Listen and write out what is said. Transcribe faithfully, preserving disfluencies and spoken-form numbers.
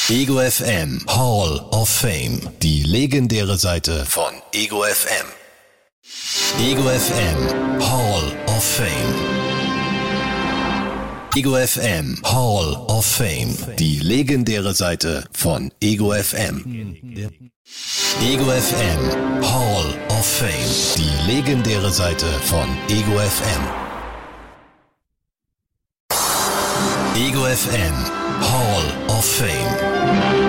Ego F M Hall of Fame. Die legendäre Seite von Ego F M. Ego F M Hall of Fame. Ego F M Hall of Fame. Die legendäre Seite von Ego F M. Ego F M Hall of Fame. Die legendäre Seite von Ego F M. Ego F M Hall of Fame.